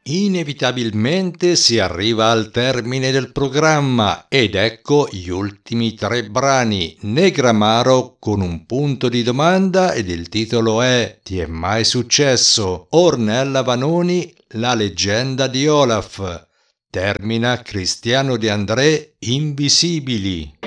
Inevitabilmente si arriva al termine del programma ed ecco gli ultimi 3 brani. Negramaro con un punto di domanda ed il titolo è Ti è mai successo? Ornella Vanoni, La leggenda di Olaf. Termina Cristiano De André, Invisibili.